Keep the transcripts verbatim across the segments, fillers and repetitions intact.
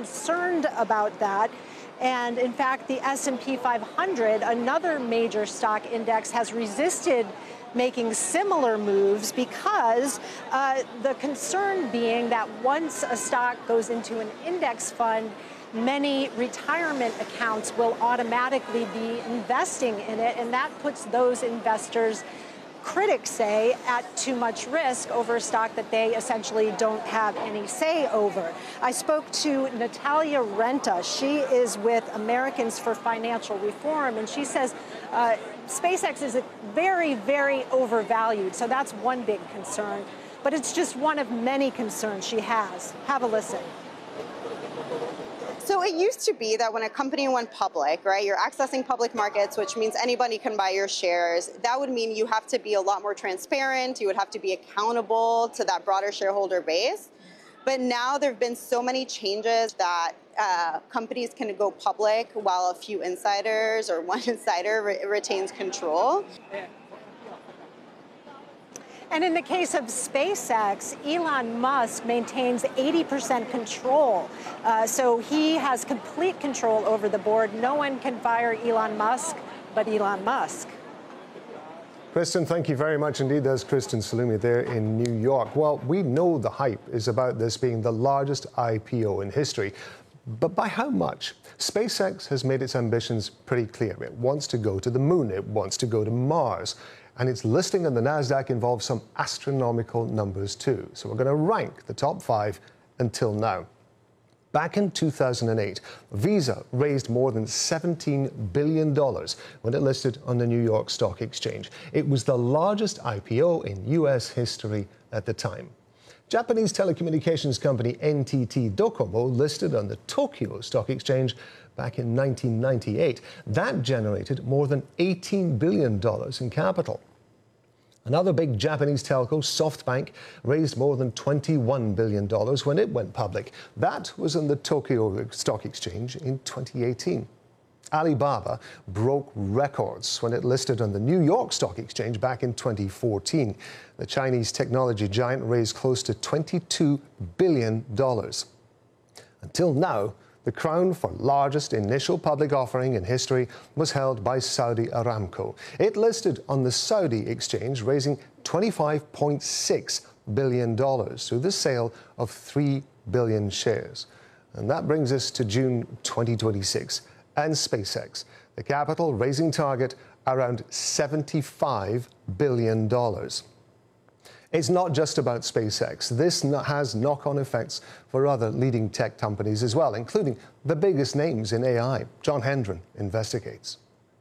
concerned about that. And in fact, the S and P five hundred, another major stock index, has resisted making similar moves because uh, the concern being that once a stock goes into an index fund, many retirement accounts will automatically be investing in it, and that puts those investors, critics say, at too much risk over a stock that they essentially don't have any say over. I spoke to Natalia Renta. She is with Americans for Financial Reform, and she says uh, SpaceX is very, very overvalued, so that's one big concern. But it's just one of many concerns she has. Have a listen. So it used to be that when a company went public, right, you're accessing public markets, which means anybody can buy your shares. That would mean you have to be a lot more transparent. You would have to be accountable to that broader shareholder base. But now there have been so many changes that uh, companies can go public while a few insiders or one insider re- retains control. And in the case of SpaceX, Elon Musk maintains eighty percent control. Uh, so he has complete control over the board. No one can fire Elon Musk but Elon Musk. Kristen, thank you very much indeed. There's Kristen Salumi there in New York. Well, we know the hype is about this being the largest I P O in history. But by how much? SpaceX has made its ambitions pretty clear. It wants to go to the moon. It wants to go to Mars. And its listing on the NASDAQ involves some astronomical numbers too. So we're going to rank the top five until now. Back in two thousand eight, Visa raised more than seventeen billion dollars when it listed on the New York Stock Exchange. It was the largest I P O in U S history at the time. Japanese telecommunications company N T T Docomo listed on the Tokyo Stock Exchange back in nineteen ninety-eight. That generated more than eighteen billion dollars in capital. Another big Japanese telco, SoftBank, raised more than twenty-one billion dollars when it went public. That was on the Tokyo Stock Exchange in twenty eighteen. Alibaba broke records when it listed on the New York Stock Exchange back in twenty fourteen. The Chinese technology giant raised close to twenty-two billion dollars. Until now, the crown for largest initial public offering in history was held by Saudi Aramco. It listed on the Saudi exchange, raising twenty-five point six billion dollars through the sale of three billion shares. And that brings us to June twenty twenty-six and SpaceX, the capital raising target around seventy-five billion dollars. It's not just about SpaceX. This has knock-on effects for other leading tech companies as well, including the biggest names in A I. John Hendren investigates.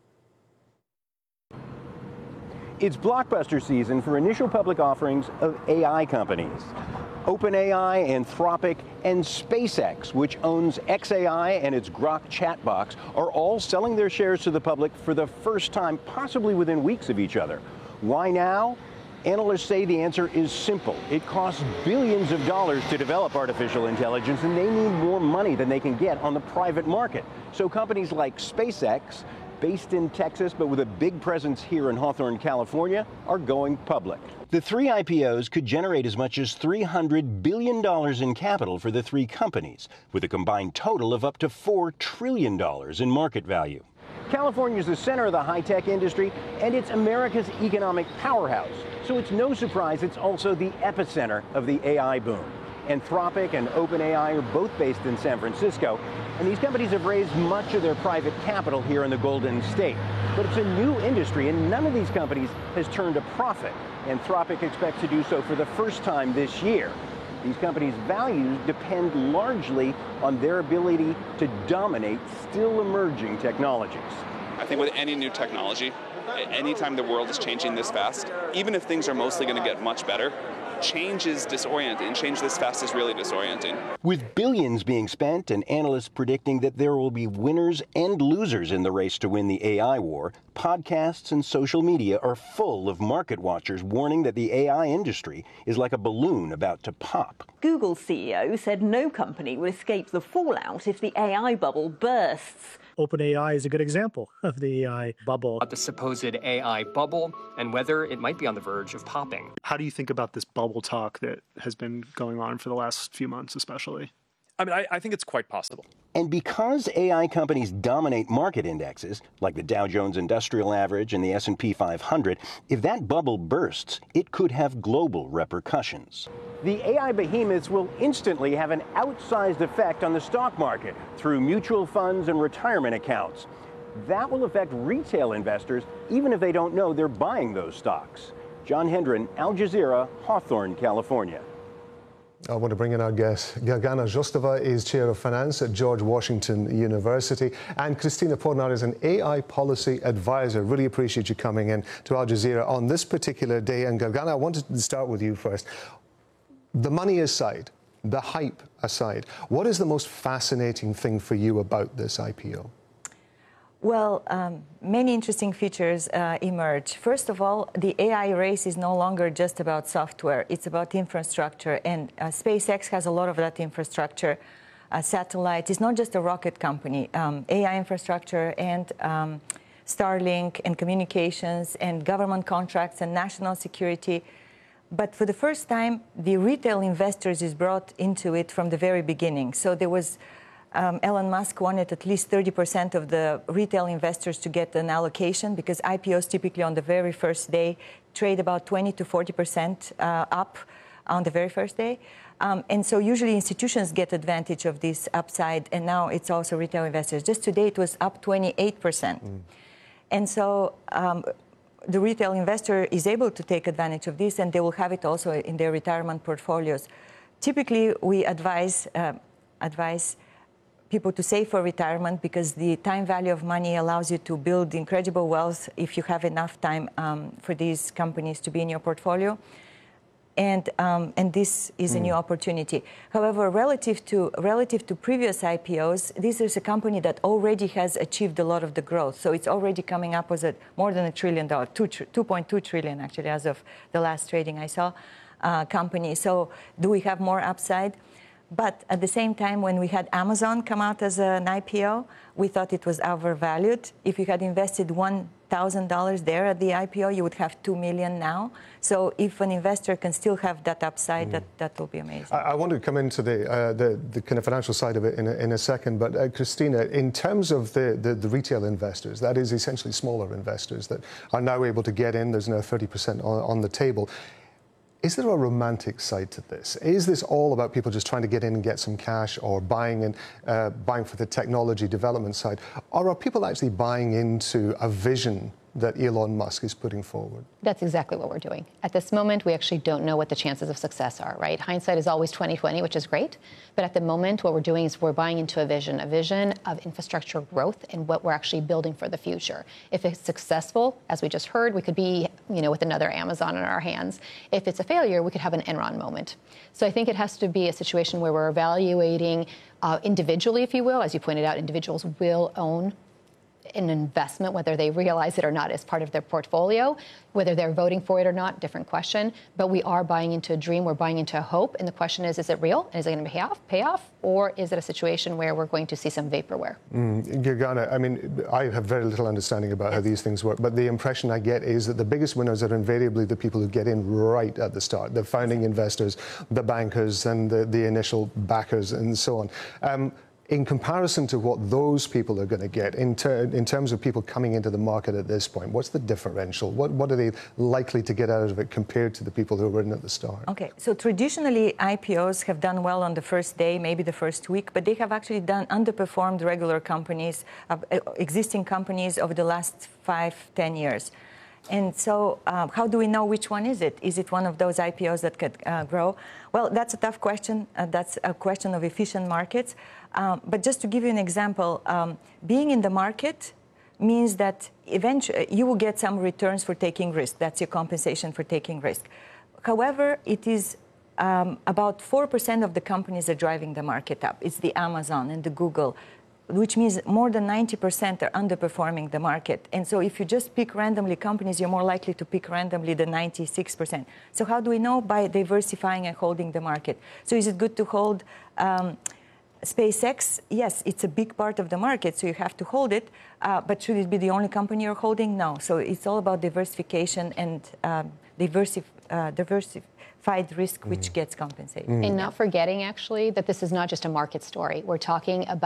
It's blockbuster season for initial public offerings of A I companies. OpenAI, Anthropic, and SpaceX, which owns xAI and its Grok chat box, are all selling their shares to the public for the first time, possibly within weeks of each other. Why now? Analysts say the answer is simple. It costs billions of dollars to develop artificial intelligence, and they need more money than they can get on the private market. So companies like SpaceX, based in Texas but with a big presence here in Hawthorne, California, are going public. The three I P Os could generate as much as three hundred billion dollars in capital for the three companies, with a combined total of up to four trillion dollars in market value. California is the center of the high-tech industry, and it's America's economic powerhouse. So it's no surprise it's also the epicenter of the A I boom. Anthropic and OpenAI are both based in San Francisco, and these companies have raised much of their private capital here in the Golden State. But it's a new industry, and none of these companies has turned a profit. Anthropic expects to do so for the first time this year. These companies' values depend largely on their ability to dominate still emerging technologies. I think with any new technology, anytime the world is changing this fast, even if things are mostly going to get much better, change is disorienting, and change this fast is really disorienting. With billions being spent and analysts predicting that there will be winners and losers in the race to win the A I war, podcasts and social media are full of market watchers warning that the A I industry is like a balloon about to pop. Google C E O said no company would escape the fallout if the A I bubble bursts. OpenAI is a good example of the A I bubble. The supposed A I bubble and whether it might be on the verge of popping. How do you think about this bubble talk that has been going on for the last few months especially? I mean, I, I think it's quite possible. And because A I companies dominate market indexes, like the Dow Jones Industrial Average and the S and P five hundred, if that bubble bursts, it could have global repercussions. The A I behemoths will instantly have an outsized effect on the stock market through mutual funds and retirement accounts. That will affect retail investors even if they don't know they're buying those stocks. John Hendren, Al Jazeera, Hawthorne, California. I want to bring in our guest. Gagana Zhostova is Chair of Finance at George Washington University, and Christina Podnar is an A I policy advisor. Really appreciate you coming in to Al Jazeera on this particular day. And Gagana, I wanted to start with you first. The money aside, the hype aside, what is the most fascinating thing for you about this I P O? Well, um, many interesting features uh, emerge. First of all, the A I race is no longer just about software. It's about infrastructure, and uh, SpaceX has a lot of that infrastructure. Uh, satellite is not just a rocket company. Um, A I infrastructure and um, Starlink and communications and government contracts and national security. But for the first time, the retail investors is brought into it from the very beginning. So there was Um, Elon Musk wanted at least thirty percent of the retail investors to get an allocation, because I P Os typically on the very first day trade about twenty to forty percent uh, up on the very first day. Um, and so usually institutions get advantage of this upside, and now it's also retail investors. Just today it was up twenty-eight percent. Mm. And so um, the retail investor is able to take advantage of this, and they will have it also in their retirement portfolios. Typically, we advise uh, advise people to save for retirement, because the time value of money allows you to build incredible wealth if you have enough time um, for these companies to be in your portfolio. And, um, and this is mm. a new opportunity. However, relative to, relative to previous I P Os, this is a company that already has achieved a lot of the growth. So it's already coming up with a, more than a trillion dollars, two point two trillion actually, as of the last trading I saw, uh, company. So do we have more upside? But at the same time, when we had Amazon come out as an I P O, we thought it was overvalued. If you had invested one thousand dollars there at the I P O, you would have two million dollars now. So if an investor can still have that upside, mm. that, that will be amazing. I, I want to come into the, uh, the, the kind of financial side of it in a, in a second. But uh, Christina, in terms of the, the, the retail investors, that is essentially smaller investors that are now able to get in. There's now thirty percent on, on the table. Is there a romantic side to this? Is this all about people just trying to get in and get some cash, or buying in, uh, buying for the technology development side? Or are people actually buying into a vision that Elon Musk is putting forward? That's exactly what we're doing. At this moment, we actually don't know what the chances of success are, right? Hindsight is always twenty twenty, which is great. But at the moment, what we're doing is we're buying into a vision, a vision of infrastructure growth and what we're actually building for the future. If it's successful, as we just heard, we could be, you know, with another Amazon in our hands. If it's a failure, we could have an Enron moment. So I think it has to be a situation where we're evaluating uh, individually, if you will. As you pointed out, individuals will own an investment, whether they realize it or not, as part of their portfolio. Whether they're voting for it or not, different question. But we are buying into a dream. We're buying into a hope. And the question is, is it real? And is it going to pay off, pay off? Or is it a situation where we're going to see some vaporware? Mm, Gagana, I mean, I have very little understanding about how these things work. But the impression I get is that the biggest winners are invariably the people who get in right at the start. The founding investors, the bankers, and the, the initial backers, and so on. Um, In comparison to what those people are going to get, in, ter in terms of people coming into the market at this point, what's the differential? What, what are they likely to get out of it compared to the people who were in at the start? Okay, so traditionally I P Os have done well on the first day, maybe the first week, but they have actually done underperformed regular companies, uh, existing companies over the last five, ten years. And so um, how do we know which one is it? Is it one of those I P Os that could uh, grow? Well, that's a tough question. Uh, that's a question of efficient markets. Um, but just to give you an example, um, being in the market means that eventually you will get some returns for taking risk. That's your compensation for taking risk. However, it is um, about four percent of the companies are driving the market up. It's the Amazon and the Google, which means more than ninety percent are underperforming the market. And so if you just pick randomly companies, you're more likely to pick randomly the ninety-six percent. So how do we know? By diversifying and holding the market. So is it good to hold um, SpaceX? Yes, it's a big part of the market, so you have to hold it. Uh, but should it be the only company you're holding? No. So it's all about diversification and um, diversif uh, diversified risk which gets compensated. And not forgetting, actually, that this is not just a market story. We're talking about